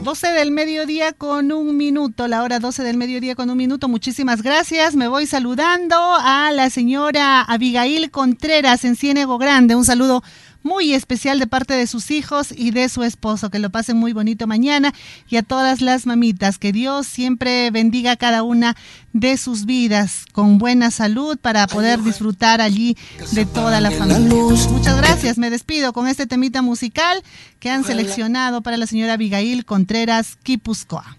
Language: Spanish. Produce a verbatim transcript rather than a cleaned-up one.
doce del mediodía con un minuto, la hora doce del mediodía con un minuto. Muchísimas gracias. Me voy saludando a la señora Abigail Contreras en Ciénego Grande. Un saludo muy especial de parte de sus hijos y de su esposo. Que lo pasen muy bonito mañana. Y a todas las mamitas, que Dios siempre bendiga a cada una de sus vidas con buena salud para poder disfrutar allí de toda la familia. Muchas gracias. Me despido con este temita musical que han seleccionado para la señora Abigail Contreras Quipuscoa.